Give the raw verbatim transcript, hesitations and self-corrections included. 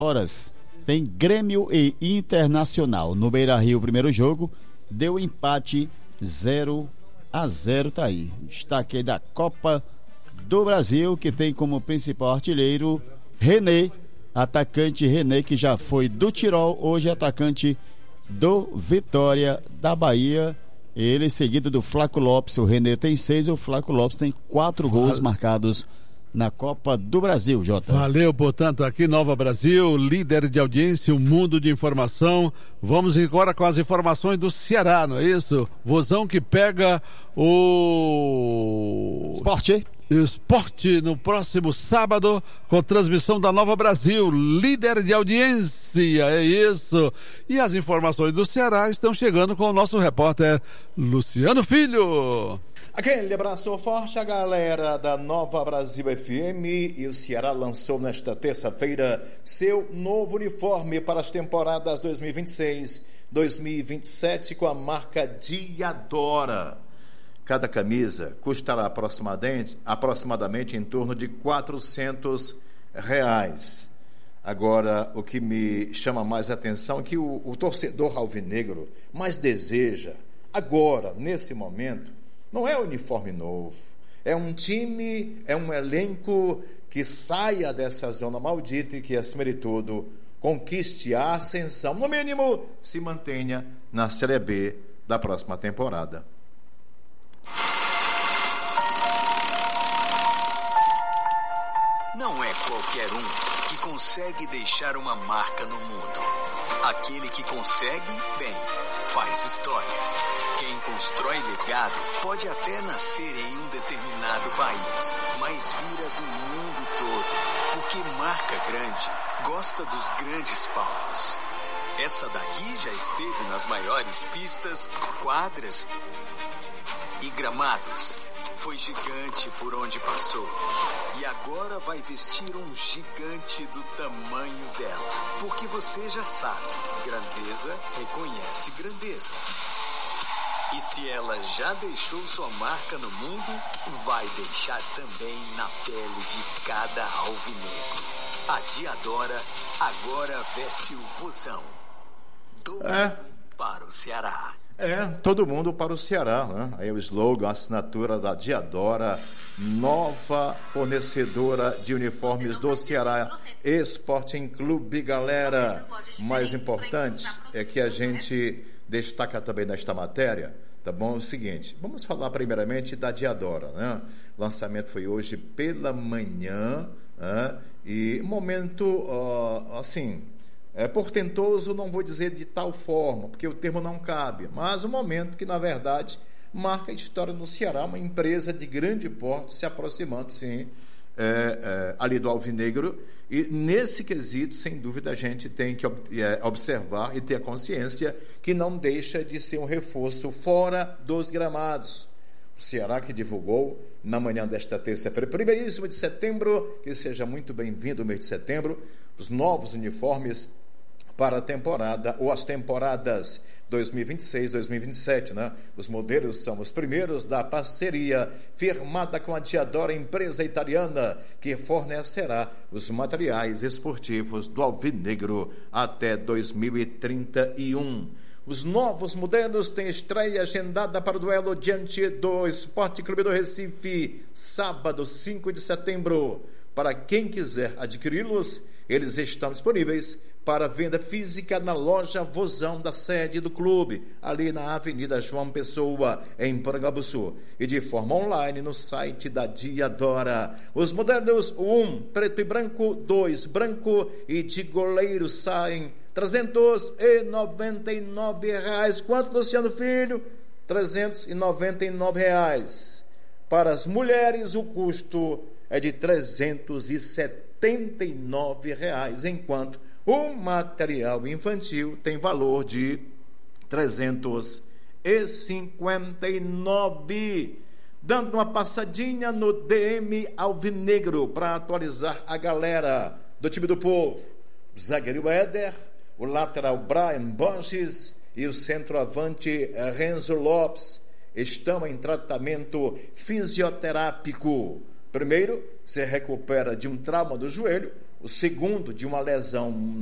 horas tem Grêmio e Internacional. No Beira-Rio, o primeiro jogo deu empate zero a zero, tá aí. Destaque aí da Copa do Brasil, que tem como principal artilheiro René, atacante René, que já foi do Tirol, hoje é atacante do Vitória da Bahia. Ele seguido do Flaco Lopes. O René tem seis, o Flaco Lopes tem quatro gols Vale. marcados na Copa do Brasil, Jota. Valeu, portanto, aqui Nova Brasil, líder de audiência, um mundo de informação. Vamos agora com as informações do Ceará, não é isso? Vozão que pega o Esporte. Esporte no próximo sábado, com transmissão da Nova Brasil, líder de audiência, é isso. E as informações do Ceará estão chegando com o nosso repórter Luciano Filho. Aquele abraço forte à galera da Nova Brasil F M. E o Ceará lançou nesta terça-feira seu novo uniforme para as temporadas dois mil e vinte e seis, dois mil e vinte e sete com a marca Diadora. Cada camisa custará aproximadamente, aproximadamente em torno de quatrocentos reais. Agora, o que me chama mais atenção é que o, o torcedor alvinegro mais deseja, agora, nesse momento, não é uniforme novo, é um time, é um elenco que saia dessa zona maldita e que, acima de tudo, conquiste a ascensão, no mínimo, se mantenha na Série B da próxima temporada. Não é qualquer um que consegue deixar uma marca no mundo. Aquele que consegue, bem, faz história. Quem constrói legado pode até nascer em um determinado país, mas vira do mundo todo, porque marca grande gosta dos grandes palcos. Essa daqui já esteve nas maiores pistas, quadras e gramados. Foi gigante por onde passou. E agora vai vestir um gigante do tamanho dela. Porque você já sabe, grandeza reconhece grandeza. E se ela já deixou sua marca no mundo, vai deixar também na pele de cada alvinegro. A Diadora agora veste o vozão. Do É. para o Ceará. É, todo mundo para o Ceará, né? Aí o slogan, a assinatura da Diadora, nova fornecedora de uniformes do Ceará Sporting Clube, galera. O mais importante é que a gente destaca também nesta matéria, tá bom? É o seguinte, vamos falar primeiramente da Diadora, né? O lançamento foi hoje pela manhã, né? E momento, uh, assim... É portentoso, não vou dizer de tal forma, porque o termo não cabe, mas um momento que, na verdade, marca a história no Ceará, uma empresa de grande porte se aproximando, sim, é, é, ali do alvinegro, e nesse quesito, sem dúvida, a gente tem que é, observar e ter a consciência que não deixa de ser um reforço fora dos gramados. O Ceará que divulgou na manhã desta terça-feira, primeiríssimo de setembro, que seja muito bem-vindo o mês de setembro, os novos uniformes para a temporada, ou as temporadas dois mil e vinte e seis, dois mil e vinte e sete, né? Os modelos são os primeiros da parceria firmada com a Diadora, empresa italiana, que fornecerá os materiais esportivos do alvinegro até dois mil e trinta e um. Os novos modelos têm estreia agendada para o duelo diante do Esporte Clube do Recife, sábado, cinco de setembro. Para quem quiser adquiri-los, eles estão disponíveis para venda física na loja Vozão da sede do clube, ali na Avenida João Pessoa, em Porangabuçu, e de forma online no site da Diadora. Os modelos um, preto e branco, dois, branco e de goleiro saem trezentos e noventa e nove reais. Quanto, Luciano Filho? trezentos e noventa e nove reais. Para as mulheres, o custo é de trezentos e setenta e nove reais, enquanto o material infantil tem valor de trezentos e cinquenta e nove. Dando uma passadinha no D M Alvinegro para atualizar a galera do time do povo. O zagueiro Éder, o lateral Brian Borges e o centroavante Renzo Lopes estão em tratamento fisioterápico. Primeiro, se recupera de um trauma do joelho, o segundo de uma lesão